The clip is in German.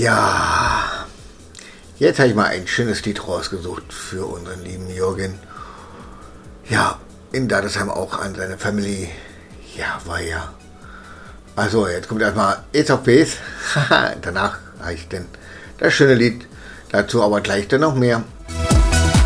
Ja, jetzt habe ich mal ein schönes Lied rausgesucht für unseren lieben Jürgen. Ja, in Dadesheim auch an seine Family. Ja, war ja. Also, jetzt kommt erstmal Ace of Base. Danach habe ich denn das schöne Lied. Dazu aber gleich dann noch mehr.